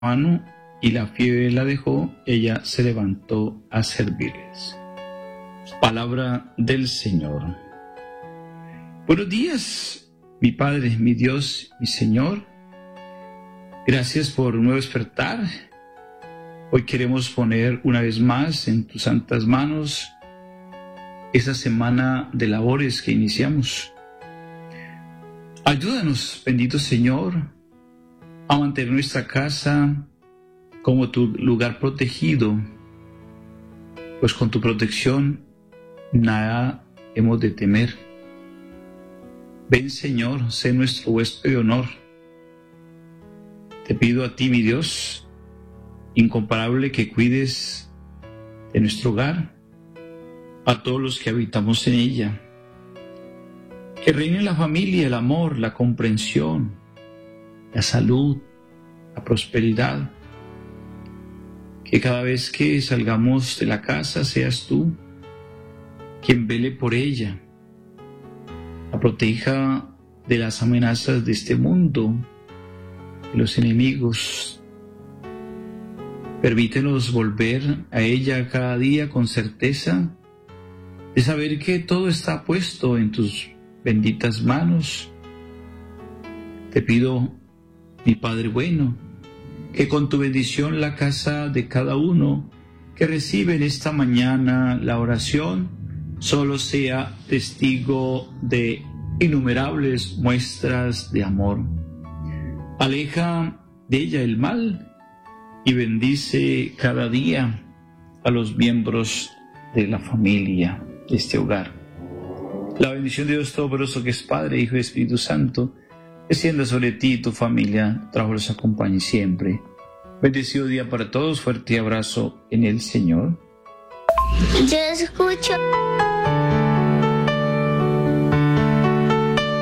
mano y la fiebre la dejó, ella se levantó a servirles. Palabra del Señor. Buenos días, mi Padre, mi Dios, mi Señor. Gracias por un nuevo despertar. Hoy queremos poner una vez más en tus santas manos esa semana de labores que iniciamos. Ayúdanos, bendito Señor, a mantener nuestra casa como tu lugar protegido, pues con tu protección nada hemos de temer. Ven, Señor, sé nuestro huésped de honor. Te pido a ti, mi Dios, incomparable, que cuides de nuestro hogar, a todos los que habitamos en ella. Que reine la familia, el amor, la comprensión, la salud, la prosperidad. Que cada vez que salgamos de la casa seas tú quien vele por ella, la proteja de las amenazas de este mundo, de los enemigos. Permítenos volver a ella cada día con certeza de saber que todo está puesto en tus benditas manos. Te pido, mi Padre bueno, que con tu bendición la casa de cada uno que recibe en esta mañana la oración solo sea testigo de innumerables muestras de amor. Aleja de ella el mal y bendice cada día a los miembros de la familia, de este hogar. La bendición de Dios Todopoderoso, que es Padre, Hijo y Espíritu Santo, descienda sobre ti y tu familia, trabajo los acompañe siempre. Bendecido día para todos, fuerte abrazo en el Señor. Yo escucho.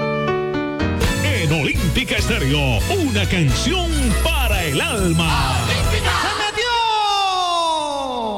En Olímpica Estéreo, una canción para el alma.